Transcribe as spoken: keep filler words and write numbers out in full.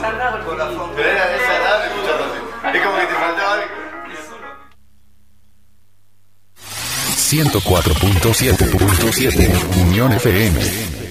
Con la foto. Pero era desagradable escucharlo así. Es como que te faltaba algo. ciento cuatro punto siete Unión F M.